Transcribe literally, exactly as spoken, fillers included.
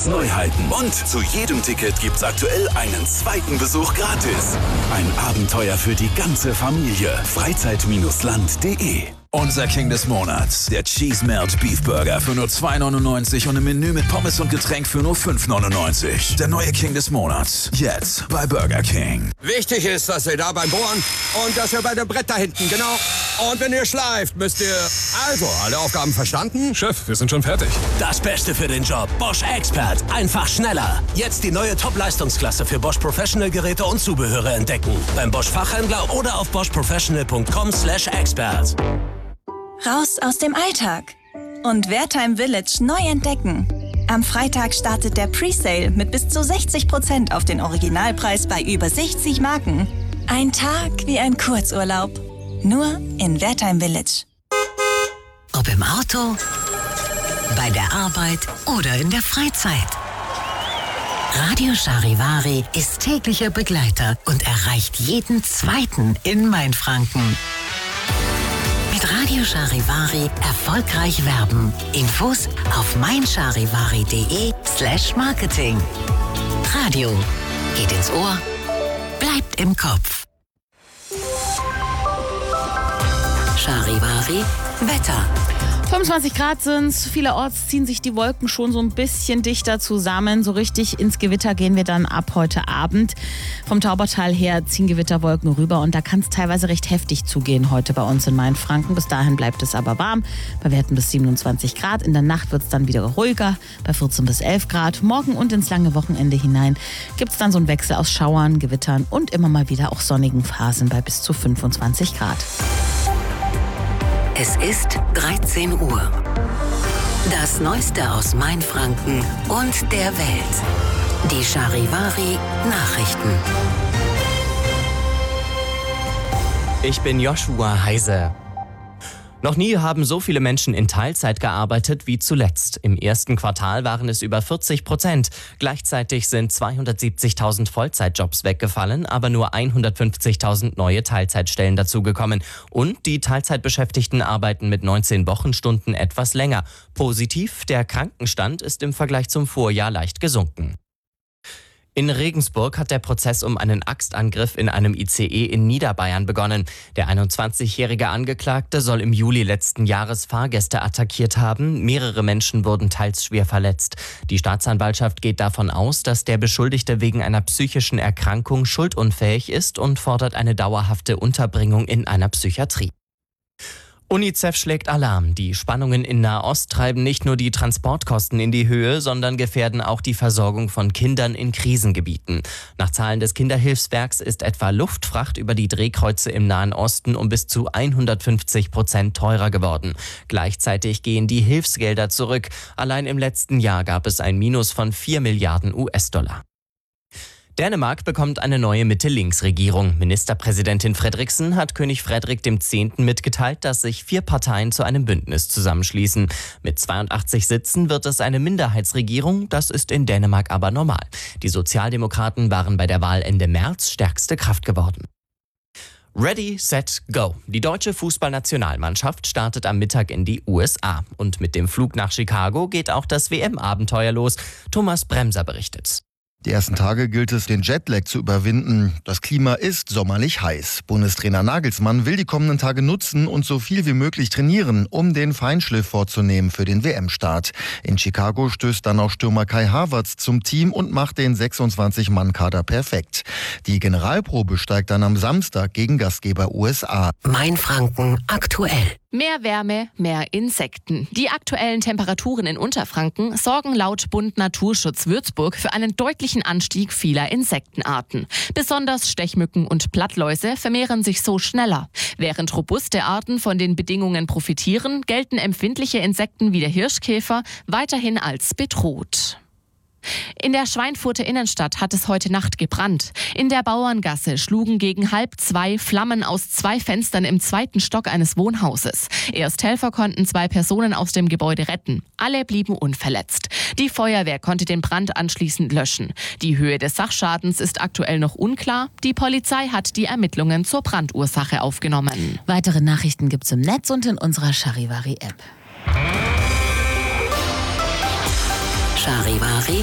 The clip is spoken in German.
Bosch Neuheiten. Und zu jedem Ticket gibt's aktuell einen zweiten Besuch gratis. Ein Abenteuer für die ganze Familie. Freizeit Land punkt de. Unser King des Monats, der Cheese Melt Beef Burger für nur zwei neunundneunzig und ein Menü mit Pommes und Getränk für nur fünf neunundneunzig. Der neue King des Monats, jetzt bei Burger King. Wichtig ist, dass ihr da beim Bohren und dass ihr bei dem Brett da hinten, genau. Und wenn ihr schleift, müsst ihr... Also, alle Aufgaben verstanden? Chef, wir sind schon fertig. Das Beste für den Job. Bosch Expert. Einfach schneller. Jetzt die neue Top-Leistungsklasse für Bosch Professional Geräte und Zubehöre entdecken. Beim Bosch Fachhändler oder auf bosch professional punkt com slash expert. Raus aus dem Alltag und Wertheim Village neu entdecken. Am Freitag startet der Presale mit bis zu sechzig Prozent auf den Originalpreis bei über sechzig Marken. Ein Tag wie ein Kurzurlaub. Nur in Wertheim Village. Ob im Auto, bei der Arbeit oder in der Freizeit. Radio Charivari ist täglicher Begleiter und erreicht jeden Zweiten in Mainfranken. Mit Radio Charivari erfolgreich werben. Infos auf meincharivari.de slash marketing. Radio geht ins Ohr, bleibt im Kopf. Charivari Wetter. fünfundzwanzig Grad sind's. Vielerorts ziehen sich die Wolken schon so ein bisschen dichter zusammen. So richtig ins Gewitter gehen wir dann ab heute Abend. Vom Taubertal her ziehen Gewitterwolken rüber und da kann es teilweise recht heftig zugehen heute bei uns in Mainfranken. Bis dahin bleibt es aber warm. Bei Werten bis siebenundzwanzig Grad. In der Nacht wird es dann wieder ruhiger bei vierzehn bis elf Grad. Morgen und ins lange Wochenende hinein gibt es dann so einen Wechsel aus Schauern, Gewittern und immer mal wieder auch sonnigen Phasen bei bis zu fünfundzwanzig Grad. Es ist dreizehn Uhr. Das Neueste aus Mainfranken und der Welt. Die Charivari Nachrichten. Ich bin Joshua Heise. Noch nie haben so viele Menschen in Teilzeit gearbeitet wie zuletzt. Im ersten Quartal waren es über vierzig Prozent. Gleichzeitig sind zweihundertsiebzigtausend Vollzeitjobs weggefallen, aber nur hundertfünfzigtausend neue Teilzeitstellen dazugekommen. Und die Teilzeitbeschäftigten arbeiten mit neunzehn Wochenstunden etwas länger. Positiv, der Krankenstand ist im Vergleich zum Vorjahr leicht gesunken. In Regensburg hat der Prozess um einen Axtangriff in einem I C E in Niederbayern begonnen. Der einundzwanzigjährige Angeklagte soll im Juli letzten Jahres Fahrgäste attackiert haben. Mehrere Menschen wurden teils schwer verletzt. Die Staatsanwaltschaft geht davon aus, dass der Beschuldigte wegen einer psychischen Erkrankung schuldunfähig ist und fordert eine dauerhafte Unterbringung in einer Psychiatrie. UNICEF schlägt Alarm. Die Spannungen in Nahost treiben nicht nur die Transportkosten in die Höhe, sondern gefährden auch die Versorgung von Kindern in Krisengebieten. Nach Zahlen des Kinderhilfswerks ist etwa Luftfracht über die Drehkreuze im Nahen Osten um bis zu hundertfünfzig Prozent teurer geworden. Gleichzeitig gehen die Hilfsgelder zurück. Allein im letzten Jahr gab es ein Minus von vier Milliarden U S-Dollar. Dänemark bekommt eine neue Mitte-Links-Regierung. Ministerpräsidentin Fredriksen hat König Frederik der Zehnte mitgeteilt, dass sich vier Parteien zu einem Bündnis zusammenschließen. Mit zweiundachtzig Sitzen wird es eine Minderheitsregierung, das ist in Dänemark aber normal. Die Sozialdemokraten waren bei der Wahl Ende März stärkste Kraft geworden. Ready, set, go. Die deutsche Fußballnationalmannschaft startet am Mittag in die U S A. Und mit dem Flug nach Chicago geht auch das W M-Abenteuer los. Thomas Bremser berichtet. Die ersten Tage gilt es, den Jetlag zu überwinden. Das Klima ist sommerlich heiß. Bundestrainer Nagelsmann will die kommenden Tage nutzen und so viel wie möglich trainieren, um den Feinschliff vorzunehmen für den W M-Start. In Chicago stößt dann auch Stürmer Kai Havertz zum Team und macht den sechsundzwanzig-Mann-Kader perfekt. Die Generalprobe steigt dann am Samstag gegen Gastgeber U S A. Mainfranken aktuell. Mehr Wärme, mehr Insekten. Die aktuellen Temperaturen in Unterfranken sorgen laut Bund Naturschutz Würzburg für einen deutlichen Anstieg vieler Insektenarten. Besonders Stechmücken und Blattläuse vermehren sich so schneller. Während robuste Arten von den Bedingungen profitieren, gelten empfindliche Insekten wie der Hirschkäfer weiterhin als bedroht. In der Schweinfurter Innenstadt hat es heute Nacht gebrannt. In der Bauerngasse schlugen gegen halb zwei Flammen aus zwei Fenstern im zweiten Stock eines Wohnhauses. Erst Helfer konnten zwei Personen aus dem Gebäude retten. Alle blieben unverletzt. Die Feuerwehr konnte den Brand anschließend löschen. Die Höhe des Sachschadens ist aktuell noch unklar. Die Polizei hat die Ermittlungen zur Brandursache aufgenommen. Weitere Nachrichten gibt's im Netz und in unserer Charivari-App. Charivari